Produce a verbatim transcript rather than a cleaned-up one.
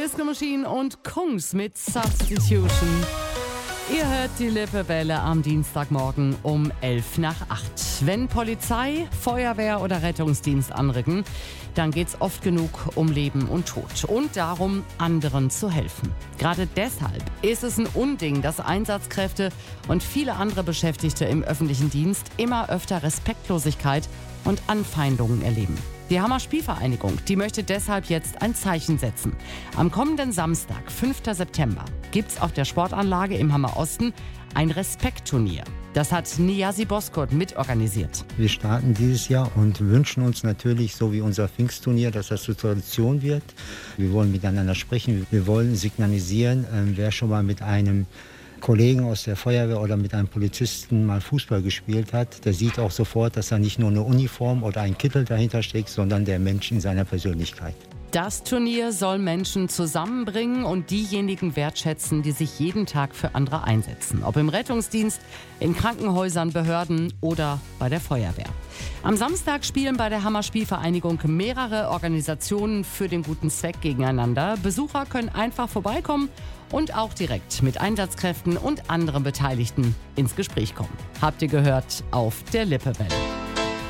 Disco Machine und Kungs mit Substitution. Ihr hört die Lippewelle am Dienstagmorgen um elf nach acht. Wenn Polizei, Feuerwehr oder Rettungsdienst anrücken, dann geht's oft genug um Leben und Tod und darum, anderen zu helfen. Gerade deshalb ist es ein Unding, dass Einsatzkräfte und viele andere Beschäftigte im öffentlichen Dienst immer öfter Respektlosigkeit und Anfeindungen erleben. Die Hammer Spielvereinigung, die möchte deshalb jetzt ein Zeichen setzen. Am kommenden Samstag, fünften September, gibt's auf der Sportanlage im Hammer Osten ein Respektturnier. Das hat Niazi Boskurt mitorganisiert. Wir starten dieses Jahr und wünschen uns natürlich, so wie unser Pfingstturnier, dass das zur Tradition wird. Wir wollen miteinander sprechen, wir wollen signalisieren, wer schon mal mit einem Kollegen aus der Feuerwehr oder mit einem Polizisten mal Fußball gespielt hat, der sieht auch sofort, dass da nicht nur eine Uniform oder ein Kittel dahinter steckt, sondern der Mensch in seiner Persönlichkeit. Das Turnier soll Menschen zusammenbringen und diejenigen wertschätzen, die sich jeden Tag für andere einsetzen. Ob im Rettungsdienst, in Krankenhäusern, Behörden oder bei der Feuerwehr. Am Samstag spielen bei der Hammer Spielvereinigung mehrere Organisationen für den guten Zweck gegeneinander. Besucher können einfach vorbeikommen und auch direkt mit Einsatzkräften und anderen Beteiligten ins Gespräch kommen. Habt ihr gehört auf der Lippewelle.